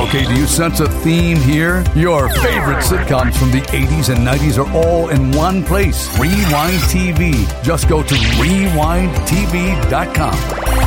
Okay, do you sense a theme here? Your favorite sitcoms from the 80s and 90s are all in one place. Rewind TV. Just go to rewindtv.com.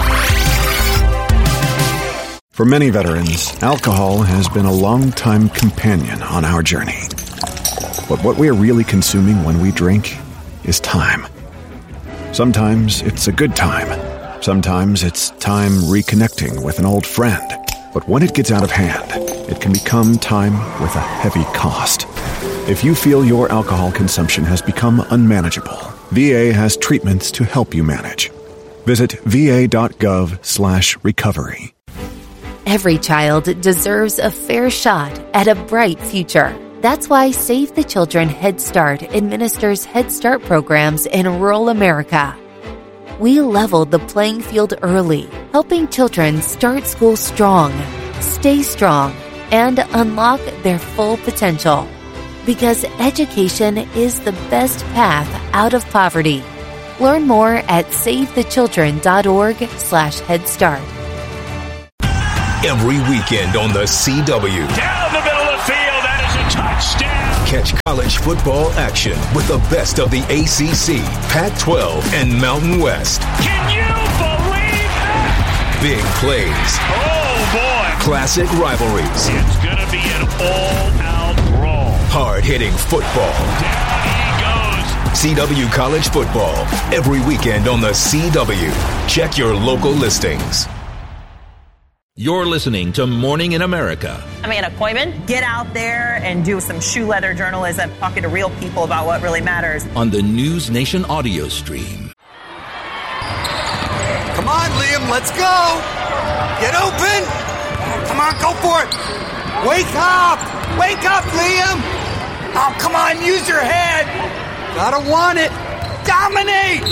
For many veterans, alcohol has been a long-time companion on our journey. But what we're really consuming when we drink is time. Sometimes it's a good time. Sometimes it's time reconnecting with an old friend. But when it gets out of hand, it can become time with a heavy cost. If you feel your alcohol consumption has become unmanageable, VA has treatments to help you manage. Visit va.gov/recovery. Every child deserves a fair shot at a bright future. That's why Save the Children Head Start administers Head Start programs in rural America. We leveled the playing field early, helping children start school strong, stay strong, and unlock their full potential. Because education is the best path out of poverty. Learn more at savethechildren.org/headstart. Every weekend on the CW. Down the middle of the field, that is a touchdown. Catch college football action with the best of the ACC, Pac-12, and Mountain West. Can you believe that? Big plays. Oh, boy. Classic rivalries. It's going to be an all-out brawl. Hard-hitting football. Down he goes. CW College Football. Every weekend on the CW. Check your local listings. You're listening to Morning in America. I'm Anna Koyman. Get out there and do some shoe leather journalism, talking to real people about what really matters. On the News Nation audio stream. Come on, Liam, let's go. Get open. Come on, go for it. Wake up. Wake up, Liam. Oh, come on, use your head. Gotta want it. Dominate.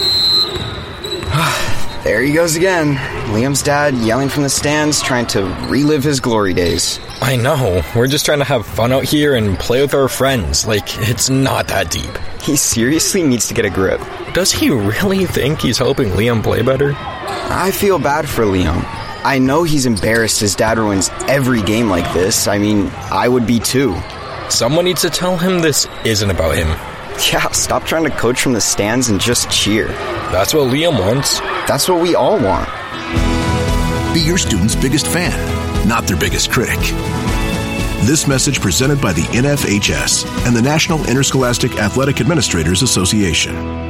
There he goes again. Liam's dad yelling from the stands, trying to relive his glory days. I know. We're just trying to have fun out here and play with our friends. Like, it's not that deep. He seriously needs to get a grip. Does he really think he's helping Liam play better? I feel bad for Liam. I know he's embarrassed his dad ruins every game like this. I mean, I would be too. Someone needs to tell him this isn't about him. Yeah, stop trying to coach from the stands and just cheer. That's what Liam wants. That's what we all want. Be your student's biggest fan, not their biggest critic. This message presented by the NFHS and the National Interscholastic Athletic Administrators Association.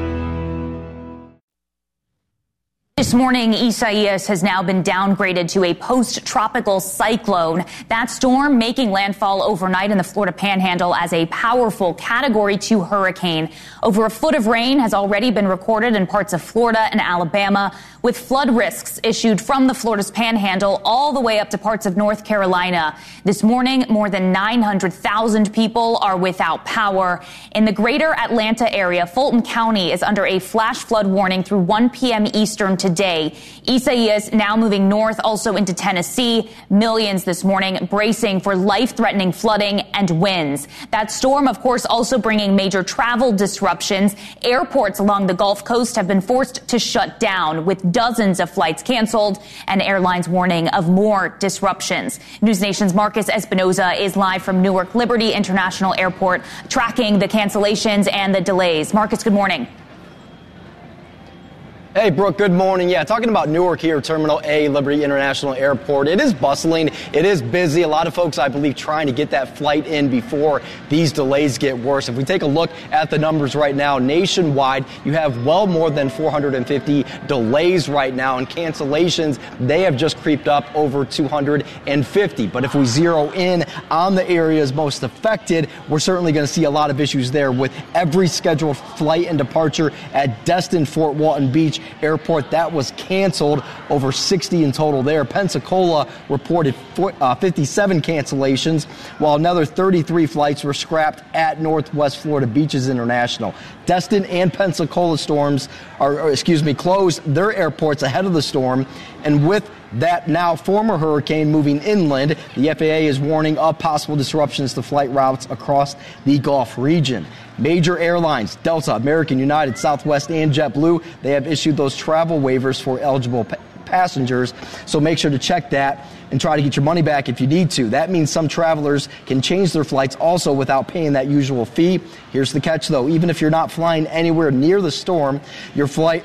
This morning, Isaias has now been downgraded to a post-tropical cyclone. That storm making landfall overnight in the Florida Panhandle as a powerful Category 2 hurricane. Over a foot of rain has already been recorded in parts of Florida and Alabama, with flood risks issued from the Florida's Panhandle all the way up to parts of North Carolina. This morning, more than 900,000 people are without power. In the greater Atlanta area, Fulton County is under a flash flood warning through 1 p.m. Eastern today. Isaias now moving north also into Tennessee. Millions this morning bracing for life-threatening flooding and winds. That storm, of course, also bringing major travel disruptions. Airports along the Gulf Coast have been forced to shut down, with dozens of flights canceled and airlines warning of more disruptions. News Nation's Marcus Espinoza is live from Newark Liberty International Airport, tracking the cancellations and the delays. Marcus, good morning. Hey, Brooke, good morning. Yeah, talking about Newark here, Terminal A, Liberty International Airport. It is bustling. It is busy. A lot of folks, I believe, trying to get that flight in before these delays get worse. If we take a look at the numbers right now, nationwide, you have well more than 450 delays right now, and cancellations, they have just creeped up over 250. But if we zero in on the areas most affected, we're certainly going to see a lot of issues there with every scheduled flight and departure at Destin Fort Walton Beach Airport that was canceled, over 60 in total there. Pensacola reported 57 cancellations, while another 33 flights were scrapped at Northwest Florida Beaches International. Destin and Pensacola closed their airports ahead of the storm, and with that now former hurricane moving inland, the FAA is warning of possible disruptions to flight routes across the Gulf region. Major airlines, Delta, American, United, Southwest, and JetBlue, they have issued those travel waivers for eligible passengers. So make sure to check that and try to get your money back if you need to. That means some travelers can change their flights also without paying that usual fee. Here's the catch, though. Even if you're not flying anywhere near the storm, your flight,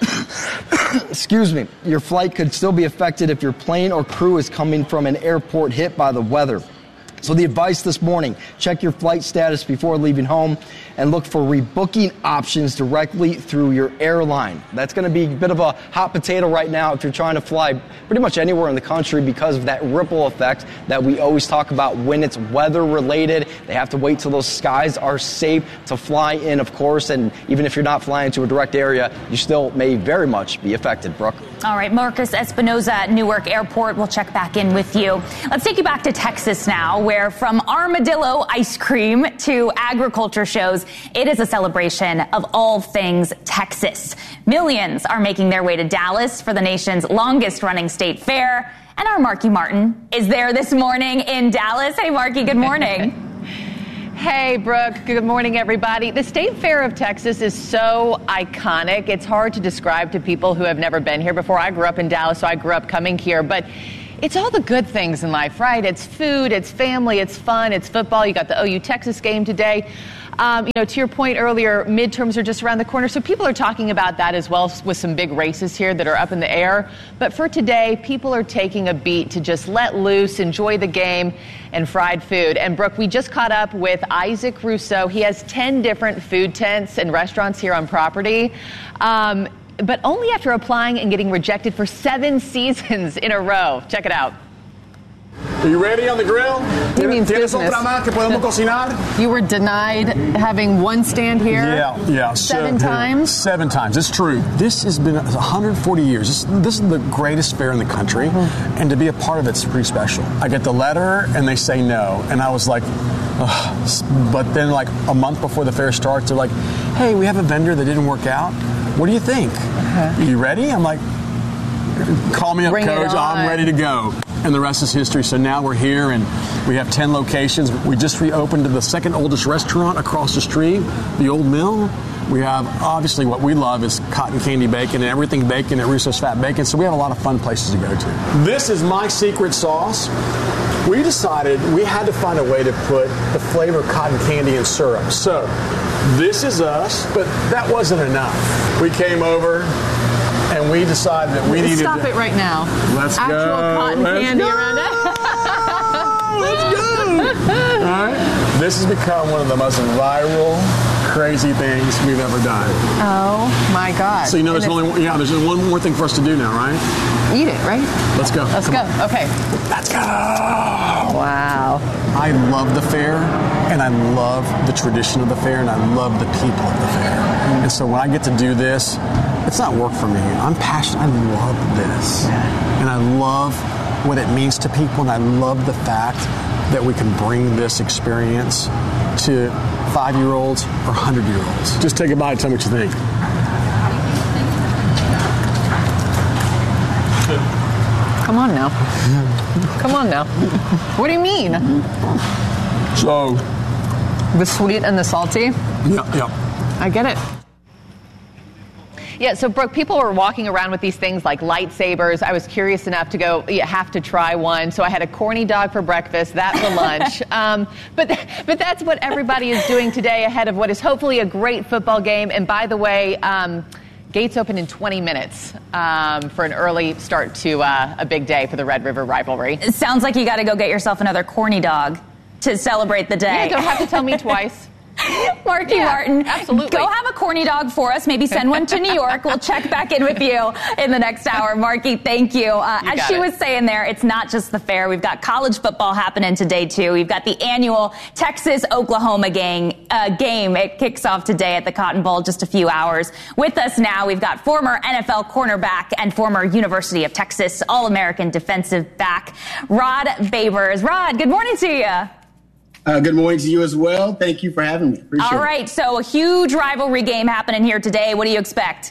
your flight could still be affected if your plane or crew is coming from an airport hit by the weather. So the advice this morning, check your flight status before leaving home and look for rebooking options directly through your airline. That's going to be a bit of a hot potato right now if you're trying to fly pretty much anywhere in the country because of that ripple effect that we always talk about when it's weather related. They have to wait till those skies are safe to fly in, of course, and even if you're not flying to a direct area, you still may very much be affected. Brooke. All right, Marcus Espinoza at Newark Airport. We'll check back in with you. Let's take you back to Texas now, where from armadillo ice cream to agriculture shows, it is a celebration of all things Texas. Millions are making their way to Dallas for the nation's longest-running state fair. And our Marky Martin is there this morning in Dallas. Hey, Marky, good morning. Hey, Brooke. Good morning, everybody. The State Fair of Texas is so iconic. It's hard to describe to people who have never been here before. I grew up in Dallas, so I grew up coming here. But it's all the good things in life, right? It's food, it's family, it's fun, it's football. You got the OU Texas game today. To your point earlier, midterms are just around the corner. So people are talking about that as well with some big races here that are up in the air. But for today, people are taking a beat to just let loose, enjoy the game, and fried food. And Brooke, we just caught up with Isaac Rousseau. He has 10 different food tents and restaurants here on property. But only after applying and getting rejected for 7 seasons in a row. Check it out. Are you ready on the grill? You mean business. You were denied having one stand here? Yeah. 7 times? 7 times. It's true. This has been 140 years. This is the greatest fair in the country, and to be a part of it's pretty special. I get the letter, and they say no, and I was like, ugh. But then like a month before the fair starts, they're like, hey, we have a vendor that didn't work out. What do you think? Are you ready? I'm like, call me up, Coach. I'm ready to go. And the rest is history. So now we're here, and we have 10 locations. We just reopened the second oldest restaurant across the street, the Old Mill. We have, obviously, what we love is cotton candy bacon and everything bacon at Russo's Fat Bacon. So we have a lot of fun places to go to. This is my secret sauce. We decided we had to find a way to put the flavor of cotton candy in syrup. So this is us, but that wasn't enough. We came over, and we decided that we needed Stop it right now. Let's Actual go. Cotton candy around it. Let's go. All right. This has become one of the most viral, crazy things we've ever done. Oh my God. So there's just one more thing for us to do now, right? Eat it, right? Let's go. Let's go. Okay. Let's go. Wow. I love the fair, and I love the tradition of the fair, and I love the people of the fair. And so when I get to do this, it's not work for me. I'm passionate. I love this. And I love what it means to people, and I love the fact that we can bring this experience to 5-year-olds or 100-year-olds. Just take a bite and tell me what you think. Come on now. Come on now. What do you mean? So, the sweet and the salty? Yeah. I get it. Yeah, so Brooke, people were walking around with these things like lightsabers. I was curious enough to go, have to try one. So I had a corny dog for breakfast, that for lunch. But that's what everybody is doing today ahead of what is hopefully a great football game. And by the way, gates open in 20 minutes for an early start to a big day for the Red River rivalry. It sounds like you got to go get yourself another corny dog to celebrate the day. Yeah, don't have to tell me twice. Marky Martin, absolutely. Go have a corny dog for us. Maybe send one to New York. We'll check back in with you in the next hour. Marky, thank you. As she was saying there, it's not just the fair. We've got college football happening today, too. We've got the annual Texas-Oklahoma game. It kicks off today at the Cotton Bowl, just a few hours. With us now, we've got former NFL cornerback and former University of Texas All-American defensive back, Rod Babers. Rod, good morning to you. Good morning to you as well. Thank you for having me. Appreciate it. All right, so a huge rivalry game happening here today. What do you expect?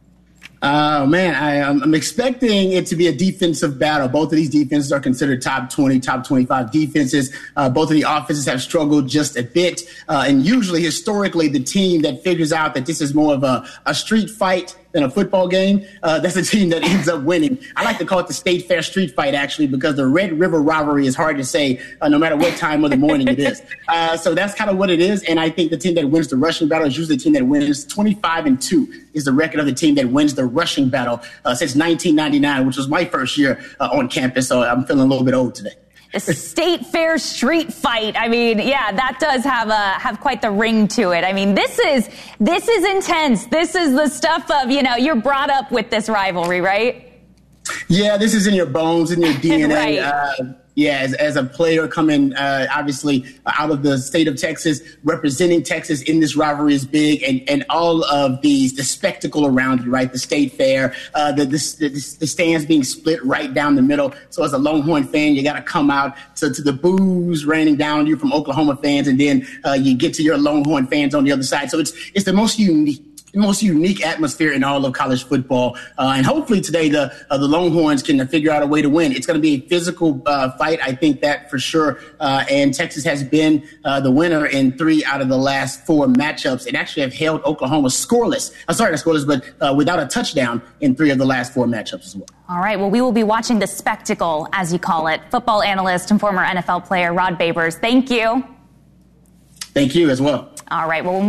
I'm expecting it to be a defensive battle. Both of these defenses are considered top 20, top 25 defenses. Both of the offenses have struggled just a bit. And usually, historically, the team that figures out that this is more of a street fight than a football game, that's a team that ends up winning. I like to call it the State Fair street fight, actually, because the Red River rivalry is hard to say no matter what time of the morning it is. So that's kind of what it is. And I think the team that wins the rushing battle is usually the team that wins. 25-2 is the record of the team that wins the rushing battle since 1999, which was my first year on campus. So I'm feeling a little bit old today. The State Fair street fight. I mean, yeah, that does have quite the ring to it. I mean, this is intense. This is the stuff of, you're brought up with this rivalry, right? Yeah, this is in your bones, in your DNA. Right. As a player coming, obviously, out of the state of Texas, representing Texas in this rivalry is big, and all of the spectacle around it, right? The State Fair, the stands being split right down the middle. So as a Longhorn fan, you got to come out to the boos raining down on you from Oklahoma fans, and then you get to your Longhorn fans on the other side. So it's the most unique atmosphere in all of college football. And hopefully today the Longhorns can figure out a way to win. It's going to be a physical fight, I think that for sure. And Texas has been the winner in 3 out of the last 4 matchups and actually have held Oklahoma scoreless. Not scoreless, but without a touchdown in 3 of the last 4 matchups as well. All right. Well, we will be watching the spectacle, as you call it. Football analyst and former NFL player Rod Babers. Thank you. Thank you as well. All right. Well,